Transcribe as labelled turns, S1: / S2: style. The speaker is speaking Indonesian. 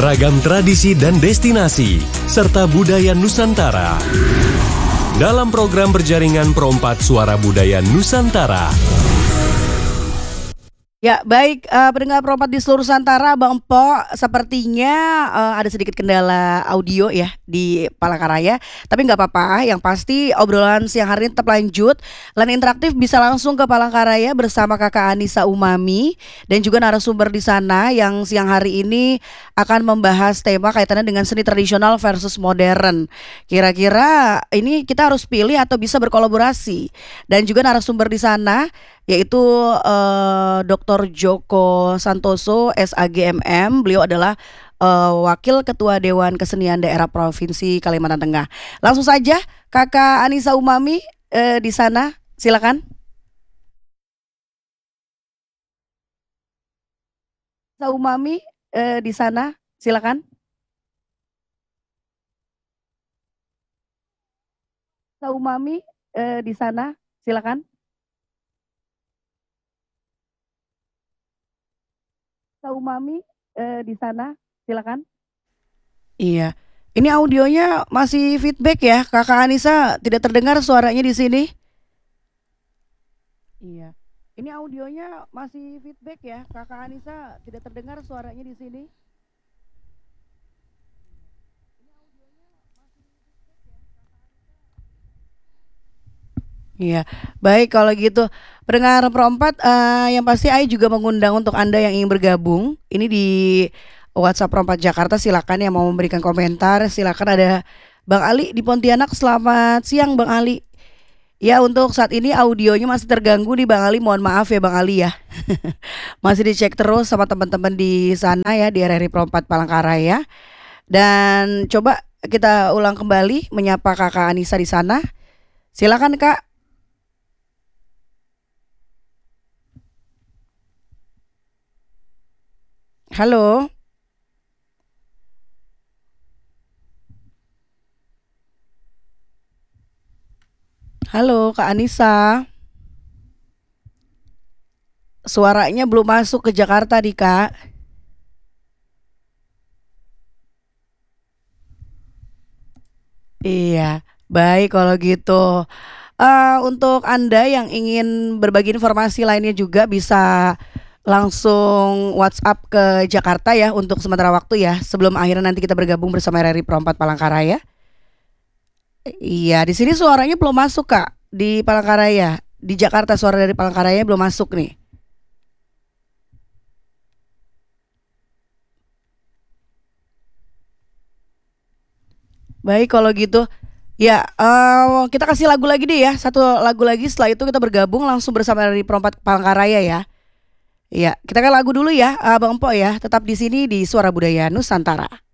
S1: ragam tradisi dan destinasi, serta budaya Nusantara. Dalam program berjaringan Perompat Suara Budaya Nusantara.
S2: Ya, baik, pendengar Perompat di seluruh Nusantara, Bang Empo, sepertinya ada sedikit kendala audio ya di Palangkaraya, tapi nggak apa-apa. Yang pasti obrolan siang hari ini tetap lanjut. Line interaktif bisa langsung ke Palangkaraya bersama Kakak Anissa Umami dan juga narasumber di sana yang siang hari ini akan membahas tema kaitannya dengan seni tradisional versus modern. Kira-kira ini kita harus pilih atau bisa berkolaborasi. Dan juga narasumber di sana yaitu Dr. Joko Santoso SAGMM. Beliau adalah Wakil Ketua Dewan Kesenian Daerah Provinsi Kalimantan Tengah. Langsung saja Kakak Anissa Umami di sana, silakan. Anissa Umami di sana, silakan. Anissa Umami di sana, silakan. Umami di sana, silakan. Iya, ini audionya masih feedback ya, Kakak Anissa tidak terdengar suaranya di sini. Iya, ini audionya masih feedback ya, Kakak Anissa tidak terdengar suaranya di sini. Iya, baik kalau gitu. Pendengar Perompat, yang pasti Ai juga mengundang untuk Anda yang ingin bergabung. Ini di WhatsApp Perompat Jakarta, silakan yang mau memberikan komentar. Silakan, ada Bang Ali di Pontianak. Selamat siang Bang Ali. Ya, untuk saat ini audionya masih terganggu nih Bang Ali. Mohon maaf ya Bang Ali ya. Masih dicek terus sama teman-teman di sana ya, di RRI Perompat Palangkaraya. Dan coba kita ulang kembali menyapa Kakak Anissa di sana. Silakan Kak. Halo. Halo Kak Anissa. Suaranya belum masuk ke Jakarta nih Kak. Iya, baik kalau gitu. Untuk Anda yang ingin berbagi informasi lainnya juga bisa langsung WhatsApp ke Jakarta ya untuk sementara waktu ya, sebelum akhirnya nanti kita bergabung bersama RRI Perompat Palangkaraya. Iya, di sini suaranya belum masuk Kak, di Palangkaraya. Di Jakarta suara dari Palangkaraya belum masuk nih. Baik kalau gitu. Ya, kita kasih lagu lagi deh ya, satu lagu lagi. Setelah itu kita bergabung langsung bersama dari Perompat Palangkaraya ya. Iya, kita kan lagu dulu ya, Bang Empo ya. Tetap di sini di Suara Budaya Nusantara.